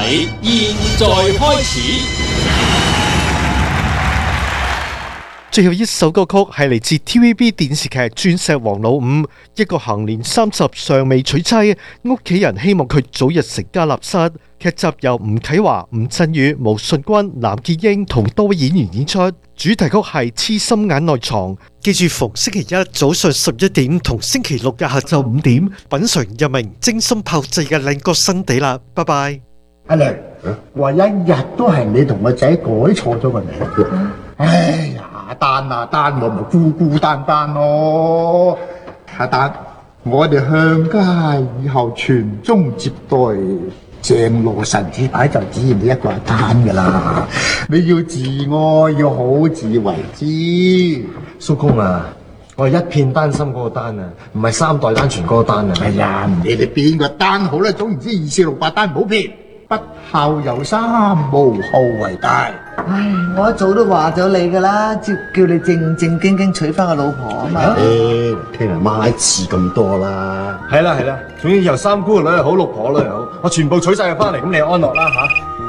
禮，現在開始。 最後一首歌曲係嚟自 TVB 電視劇《鑽石王老五》，一個行年30尚未娶妻，屋企人希望佢早日成家立室。劇集由吳啟華、吳鎮宇、毛舜筠、藍潔瑛同多位演員演出，主題曲係《痴心眼內藏》。記住逢星期一早上11點同星期六日下晝5點，品嚐一名精心炮製嘅靚歌新地啦！拜拜。 阿娘，話一日都係你同個仔改錯咗個名。哎呀，阿丹啊丹，我咪孤孤單單咯。阿丹，我哋向家以後傳宗接代，鄭羅神主牌就只認你一個阿丹噶啦。你要自愛，要好自為之。 叔公啊，我係一片丹心嗰個丹啊，唔係三代單傳嗰個丹啊。 哎呀，唔理你邊個丹好啦，總言之2468丹唔好騙。不孝有三，無後為大。 唉，我一早都話咗你噶啦，叫你正正經經娶翻個老婆啊嘛。 聽人媽一次咁多啦。係啦，總之由三姑個女又好，六婆女又好，我全部娶晒佢翻嚟，咁你安樂啦吓。